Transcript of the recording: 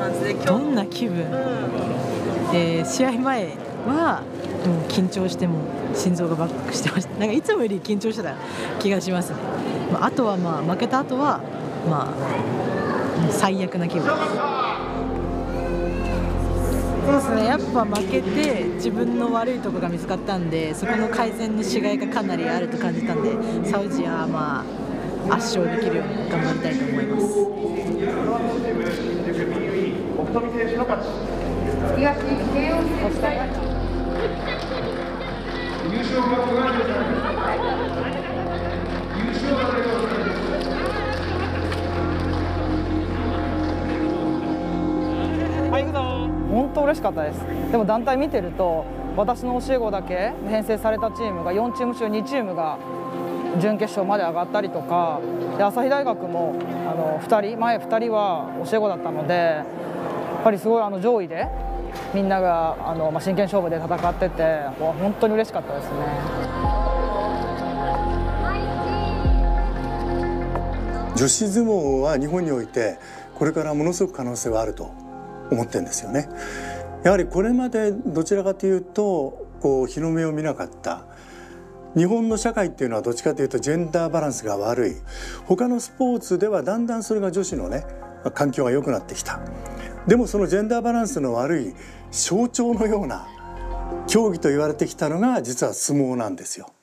感じで、 どんな気分、試合前はもう緊張しても心臓がバックしてました。なんかいつもより緊張してた気がしますね。あとは負けた後は最悪な気分です。そうですね、やっぱ負けて自分の悪いところが見つかったんで、そこの改善のしがいがかなりあると感じたんで、サウジは圧勝できるように頑張りたいと思います。 本当嬉しかったです。でも団体見てると、私の教え子だけ編成されたチームが4チーム中2チームが準決勝まで上がったりとかで、朝日大学も前2人は教え子だったので、やっぱりすごい上位でみんなが真剣勝負で戦ってて、本当に嬉しかったですね。 女子相撲は日本においてこれからものすごく可能性はあると思ってるんですよね。やはりこれまでどちらかというと日の目を見なかった日本の社会っていうのは、どっちかというとジェンダーバランスが悪い。他のスポーツではだんだんそれが女子のね環境が良くなってきた。でもそのジェンダーバランスの悪い象徴のような競技と言われてきたのが実は相撲なんですよ。